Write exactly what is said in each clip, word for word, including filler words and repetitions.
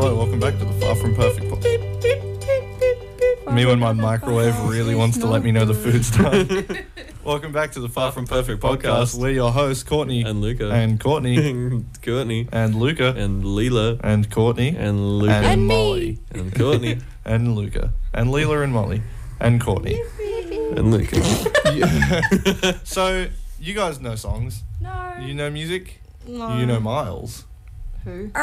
Hello, welcome back to the Far From Perfect podcast. Me when my microwave really wants to let me know the food's done. Welcome back to the Far From Perfect podcast. We're your hosts, Courtney and Luca, and Courtney, Courtney and Luca, and Leela, and Courtney, and Luca, and, And me. Molly, and Courtney, and Luca, and Leela and Molly, and Courtney. and Luca. Yeah. So you guys know songs. No. You know music. No. You know Miles. Who? You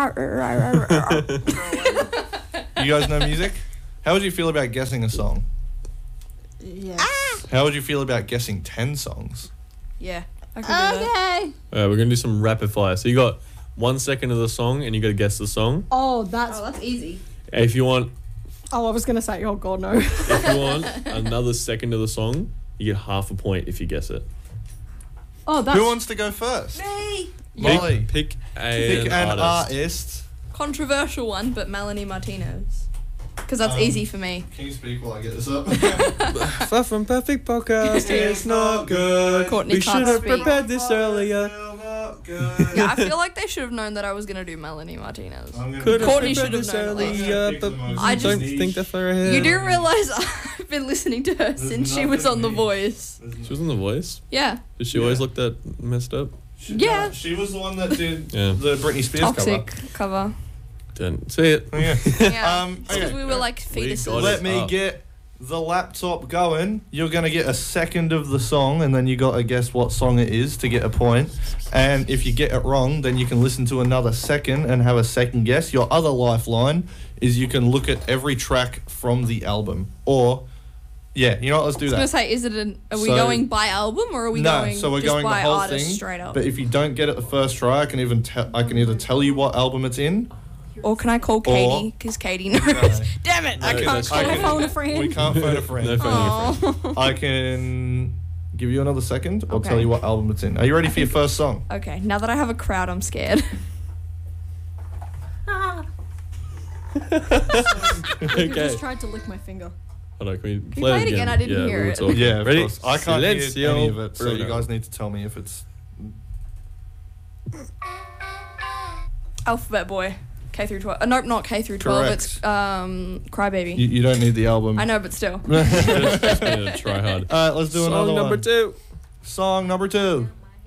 guys know music. How would you feel about guessing a song? Yes. How would you feel about guessing ten songs? Yeah. I can do that. Okay. Alright, we're gonna do some rapid fire. So you got one second of the song, and you got to guess the song. Oh, that's. Oh, that's easy. If you want, Oh, I was gonna say. Oh God, no. if you want another second of the song, you get half a point if you guess it. Oh, that's. Who wants to go first? Me. Molly. Pick, pick a Pick an artist. artist. Controversial one, but Melanie Martinez. Because that's Um, easy for me. Can you speak while I get this up? Far From Perfect podcast is not good. Courtney We can't should have speak. prepared this earlier. Yeah, I feel like they should have known that I was gonna do Melanie Martinez. Could have Courtney prepared should have this known at least. earlier, but I I just- don't think that far ahead. You do realise I've been listening to her since she was on The Voice. She was on The Voice. Yeah. Did she always look that messed up? She, Yeah. She was the one that did Yeah. the Britney Spears Toxic cover. cover. Didn't see it. Oh, yeah. Yeah. Um, Because okay. we were like We fetuses. got Let it me up. get the laptop going. You're going to get a second of the song, and then you got to guess what song it is to get a point. And if you get it wrong, then you can listen to another second and have a second guess. Your other lifeline is you can look at every track from the album. Or, yeah, you know what? Let's do I was gonna that. say, is it an? Are we So- going by album or are we no, going so we're just going the by whole artist thing. straight up? But if you don't get it the first try, I can even tell. I can either tell you what album it's in. Or can I call Katie? Because Katie knows. No. Damn it! No, I can't that's call fine. her. Can I phone a friend? We can't phone a friend. No phoning a friend. Oh. I can give you another second or Okay. tell you what album it's in. Are you ready for your first song? Okay, now that I have a crowd, I'm scared. You Okay. just tried to lick my finger. Hold on, can we play, play it again? I didn't yeah, hear we were it. talking. Yeah, of Ready? course. I can't hear Silencio. any of it, so you Bruno. guys need to tell me if it's... Alphabet Boy, K through twelve. Uh, nope, not K through twelve. Correct. It's um, Crybaby. You, you don't need the album. I know, but still. just, just need to try hard. Alright, let's do Song another number one. two. Song number two.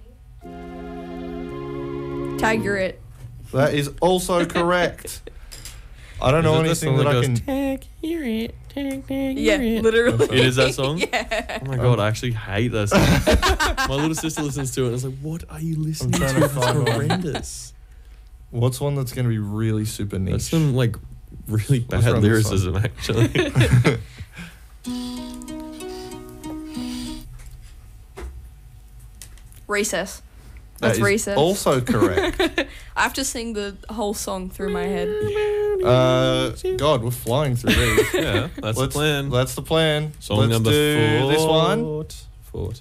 Tagger it. That is also correct. I don't know Is it the anything song that I goes, can... Tag, hear it, tag, tag, Yeah, hear it. literally. It is that song? Yeah. Oh my god, I actually hate that song. My little sister listens to it and I was like, what are you listening I'm to? trying to It's find one. horrendous. What's one that's going to be really super niche? That's some like really Let's bad run this lyricism actually. Recess. That That's is Recess. also correct. I have to sing the whole song through my head. uh, God, we're flying through these. Yeah, that's Let's- the plan. That's the plan. Song Let's number do four. this one. Fort.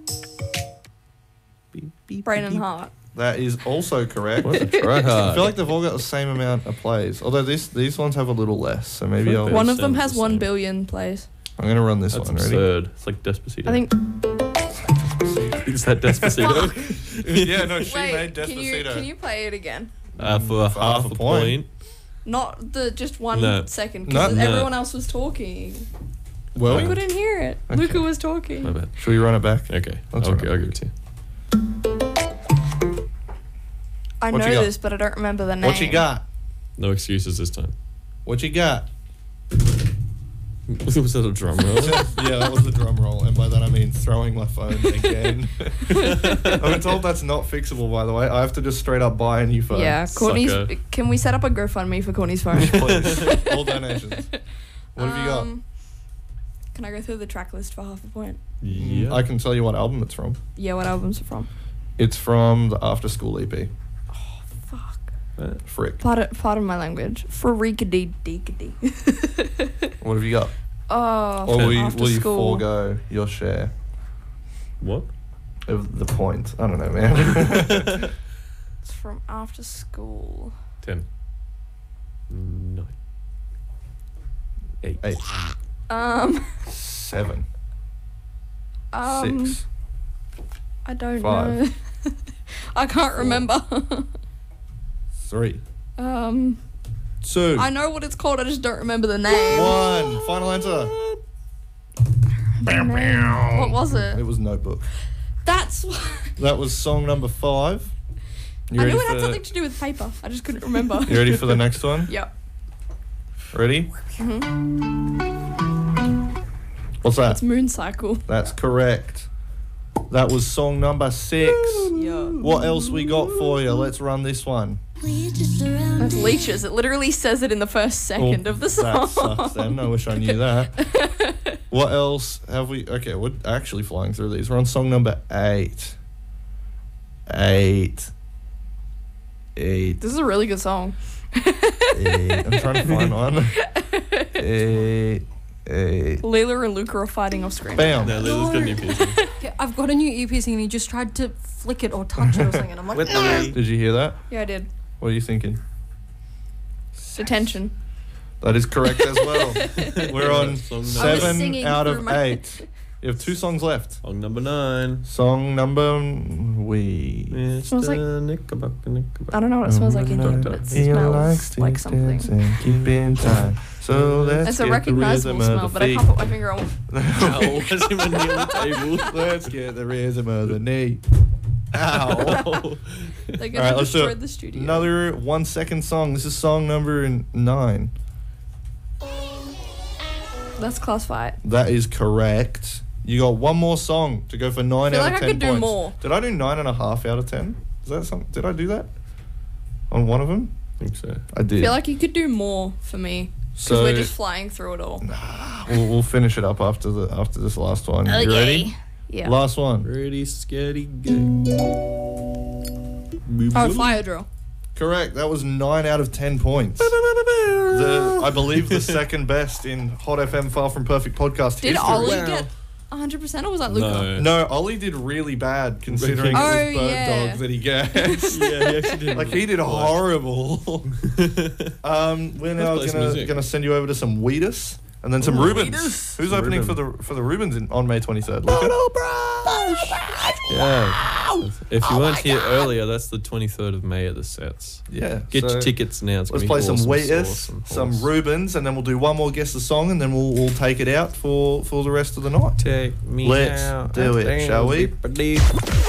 Beep, beep, Brain and beep. Heart. That is also correct. What a try I hard. feel like they've all got the same amount of plays. Although these these ones have a little less, so maybe Fuck I'll. that. One of them sounds has the one same. billion plays. I'm gonna run this That's one. Ready? absurd. It's like Despacito. I think. Is that Despacito? Yeah, no, she made Wait, Despacito. can you can you play it again? uh, for, For half, a point. Not the just one No. second, No. because No. everyone else was talking. Well, I couldn't hear it. Okay. Luca was talking. My bad. should we run it back? Okay, That's I'll, all right. I'll give it to you. I What know you got? this, but I don't remember the name. What you got? No excuses this time. What you got? Was that a drum roll? Yeah, that was the drum roll, and by that I mean throwing my phone again. I've been told that's not fixable, by the way. I have to just straight up buy a new phone. Yeah, Courtney's. Sucker. Can we set up a GoFundMe for Courtney's phone? Please. All donations. What have you got? Um, Can I go through the track list for half a point? Yeah. I can tell you what album it's from. Yeah, what albums are from? It's from the After School E P. Fuck. Uh, Frick. Pardon, pardon my language. Freakady deekady. What have you got? Oh, Or will you, after will you school. forego your share What? of the point? I don't know, man. It's from after school. Ten. Nine. Eight. Eight. Um. Seven. um Six. I don't Five. know. I can't Four. remember. Three. um. two, I know what it's called. I just don't remember the name. one. Final answer. What was It it? was Notebook. That's. What, That was song number five. You I ready knew it had for- something to do with paper. I just couldn't remember. You ready for the next one? Yep. Ready? Mm-hmm. What's that? It's Moon Cycle. That's correct. That was song number six. Yeah. What else we got for you? Let's run this one. That's Leeches. It literally says it in the first second Oh, of the song. That sucks then. I wish I knew that. What else have we... Okay, we're actually flying through these. We're on song number eight. Eight. Eight. This is a really good song. Eight. I'm trying to find one. Eight. Eight. Leela and Luca are fighting off screen. Bam. No, Lila's got a new piercing. Yeah, I've got a new ear piercing and he just tried to flick it or touch it or something. And I'm like, With no. the Did you hear that? Yeah, I did. What are you thinking? Detention. That is correct as well. We're on Song I was seven singing out through of my- eight. You have two songs left. Song number nine. Song number we. It smells like- Knickerbocker, Knickerbocker. I don't know what it smells like either, but it smells like something. Keep in time. So let's It's a get recognizable the rhythm smell, of the but I feet. can't put my finger on. Ow, why's him on the table? Let's get the rhythm of the knee. Ow. They're All gonna right, let's do destroy it. the studio. Another one second song. This is song number nine. That's class fight. That is correct. You got one more song to go for nine I feel out like of I ten could do points. more. Did I do nine and a half out of ten? Is that something? Did I do that on one of them? I think so. I I did. feel like you could do more for me. Because so we're just flying through it all. we'll, we'll finish it up after the after this last one. You ready? Yeah. Last one. Ready, steady, go. Oh, fire drill. Correct. That was nine out of ten points. The I believe the second best in Hot F M Far From Perfect podcast Did history. Ollie Wow. get one hundred percent or was that Luca? No. No, Ollie did really bad considering Oh, it was bird yeah. dogs that he guessed. Yeah, he actually did. Like he did horrible. um, we're now Let's play some gonna music. gonna send you over to some Wheatus and then some Ooh, Rubens. Wheatus. Who's Some opening Reuben. for the for the Rubens in, on May twenty-third? Look Yeah, If you weren't here earlier, that's the twenty-third of May at the Sets. yeah. Get so your tickets now. It's Let's gonna play be some awesome Wheatus, sauce and some horse. Rubens, and then we'll do one more guess the song, and then we'll we'll take it out for for the rest of the night. Take me Let's out. do it, shall we? Beep-a-deep.